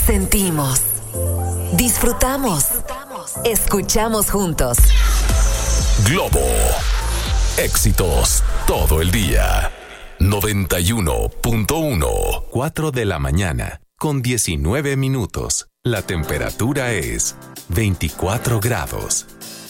Sentimos, disfrutamos, escuchamos juntos. Globo. Éxitos todo el día. 91.1. 4 de la mañana, con 19 minutos. La temperatura es 24 grados.